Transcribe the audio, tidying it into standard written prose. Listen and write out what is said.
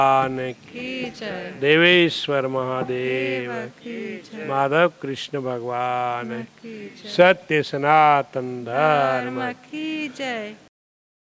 की जय। देवेश्वर महादेव की जय। माधव कृष्ण भगवान की जय। सत्य सनातन धर्म की जय।